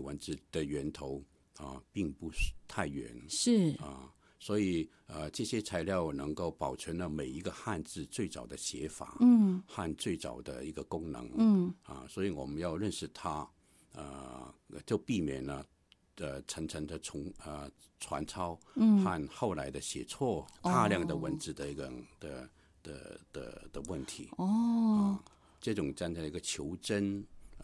文字的源头并不是太远， 是所以这些材料能够保存了每一个汉字最早的写法，和最早的一个功能，所以我们要认识它，就避免了层层的传抄，和后来的写错大量的文字的一个的问题。这种站在一个求真，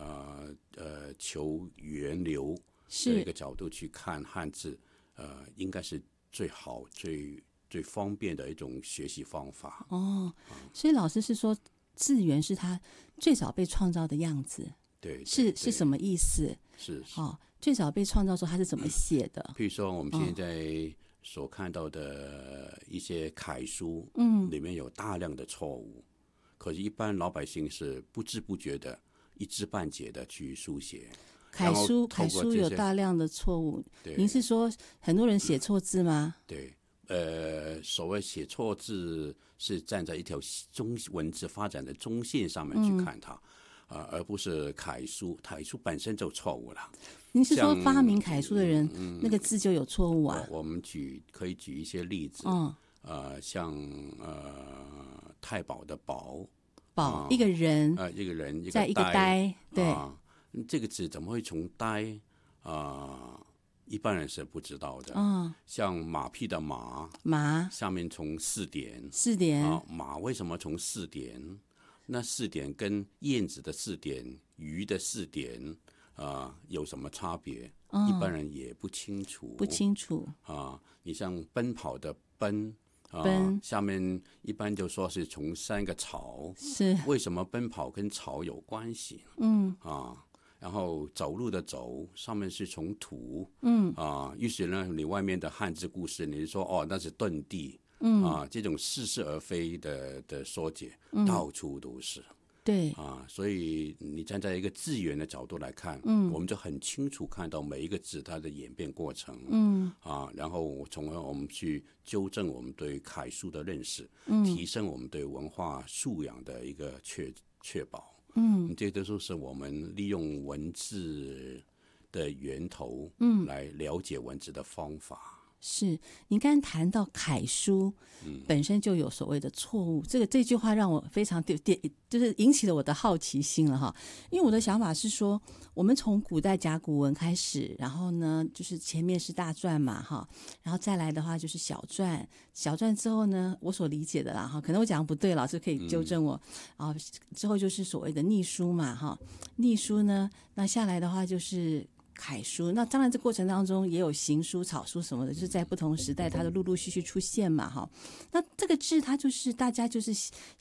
求源流的一个角度去看汉字，应该是最好、最方便的一种学习方法。 所以老师是说，字源是它最早被创造的样子。 对， 是什么意思？ 是最早被创造说它是怎么写的？ 譬如说，我们现在所看到的一些楷书，里面有大量的错误，可是一般老百姓是不知不觉的、一知半解的去书写。 楷书有大量的错误，您是说很多人写错字吗？ 对，所谓写错字是站在一条文字发展的中线上面去看它，而不是楷书本身就错误了。 您是说发明楷书的人，那个字就有错误啊？ 我们可以举一些例子，像太保的保， 一个人， 一个人， 在一个呆，对。 这个字怎么会从呆一般人是不知道的。像马屁的马下面从四点，马为什么从四点？那四点跟燕子的四点、鱼的四点有什么差别？一般人也不清楚。你像奔跑的奔。下面一般就说是从三个草， 是为什么奔跑跟草有关系？然后走路的走上面是从土，于是呢，你外面的汉字故事，你就说那是遁地，这种似是而非的说解，到处都是。 对所以你站在一个字源的角度来看，我们就很清楚看到每一个字它的演变过程，然后从而我们去纠正我们对楷书的认识，提升我们对文化素养的一个确保。这都是我们利用文字的源头，来了解文字的方法。 是，您刚刚谈到楷书本身就有所谓的错误，这句话让我非常就是引起了我的好奇心了哈。因为我的想法是说，我们从古代甲骨文开始，然后呢，就是前面是大篆嘛哈，然后再来的话就是小篆，小篆之后呢，我所理解的啦哈，可能我讲的不对，老师可以纠正我。然后之后就是所谓的隶书嘛哈，隶书呢，那下来的话就是楷书，那当然这过程当中也有行书、草书什么的，就是在不同时代它都陆陆续续出现嘛哈。那这个字它就是大家就是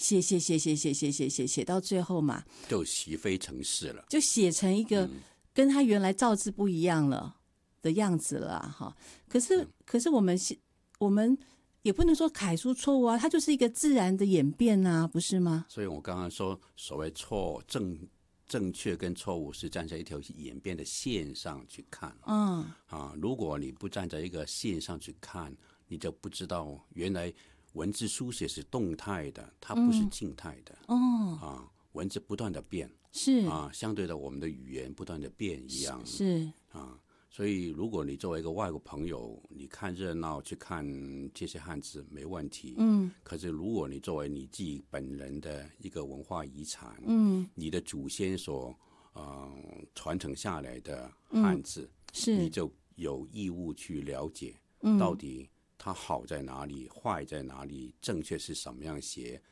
写到最后嘛， 就习非成是了， 就写成一个跟它原来造字不一样了的样子了哈。可是我们也不能说楷书错误啊，它就是一个自然的演变啊，不是吗？ 所以我刚刚说所谓正确跟错误是站在一条演变的线上去看。如果你不站在一个线上去看，你就不知道原来文字书写是动态的，它不是静态的。文字不断的变， 是相对的我们的语言不断的变一样。 是所以如果你作为一个外国朋友，你看热闹去看这些汉字没问题。可是如果你作为你自己本人的一个文化遗产，你的祖先所传承下来的汉字，你就有义务去了解，到底它好在哪里，坏在哪里，正确是什么样写，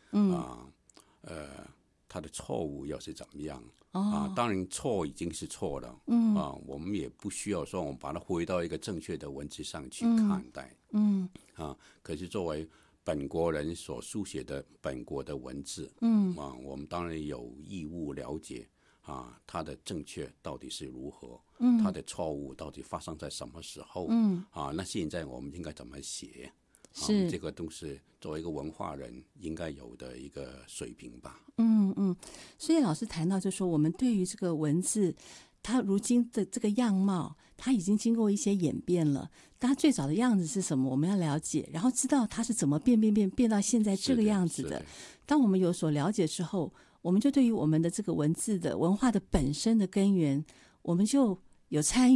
它的错误又是怎么样？当然错已经是错了，我们也不需要说我们把它回到一个正确的文字上去看待，可是作为本国人所书写的本国的文字，我们当然有义务了解它的正确到底是如何，它的错误到底发生在什么时候，那现在我们应该怎么写？这个都是作为一个文化人应该有的一个水平吧。 所以老师谈到就说，我们对于这个文字它如今的这个样貌，它已经经过一些演变了，但它最早的样子是什么我们要了解，然后知道它是怎么变到现在这个样子的。当我们有所了解之后，我们就对于我们的这个文字的文化的本身的根源，我们就有参与